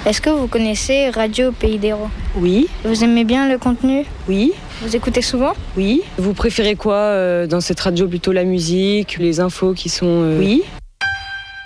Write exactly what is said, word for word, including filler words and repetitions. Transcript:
Est-ce que vous connaissez Radio Pays d'Hérault ? Oui. Vous aimez bien le contenu ? Oui. Vous écoutez souvent ? Oui. Vous préférez quoi euh, dans cette radio ? Plutôt la musique, les infos qui sont... Euh... Oui.